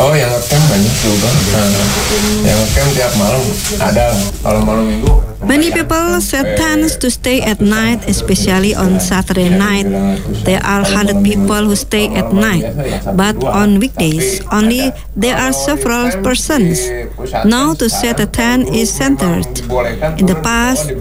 Oh, yang ngecamp banyak juga. Yang ngecamp tiap malam ada. Kalau malam minggu. Many people set tents to stay at night, especially on Saturday night. There are 100 people who stay at night, but on weekdays, only there are several persons. Now to set a tent is centered. In the past,